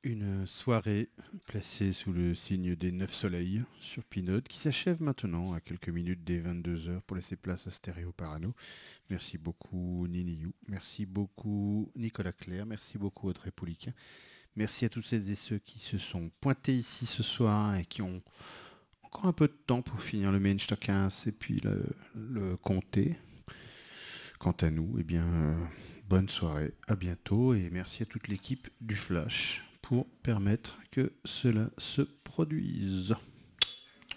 Une soirée placée sous le signe des 9 soleils sur Pinode qui s'achève maintenant à quelques minutes des 22 heures pour laisser place à Stéréo Parano. Merci beaucoup Nini You, merci beaucoup Nicolas Claire, merci beaucoup Audrey Pouliquin. Merci à toutes celles et ceux qui se sont pointés ici ce soir et qui ont encore un peu de temps pour finir le main stock 15 et puis le comté. Quant à nous, eh bien, bonne soirée, à bientôt et merci à toute l'équipe du Flash pour permettre que cela se produise.